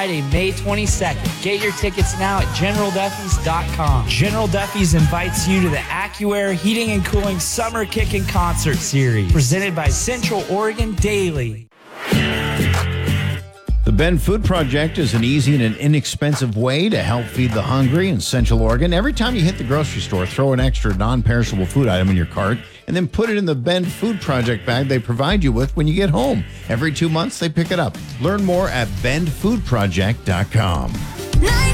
Friday, May 22nd. Get your tickets now at GeneralDuffy's.com. General Duffy's invites you to the AccuAir Heating and Cooling Summer Kickin' Concert Series, presented by Central Oregon Daily. The Bend Food Project is an easy and an inexpensive way to help feed the hungry in Central Oregon. Every time you hit the grocery store, throw an extra non-perishable food item in your cart and then put it in the Bend Food Project bag they provide you with when you get home. Every 2 months, they pick it up. Learn more at bendfoodproject.com.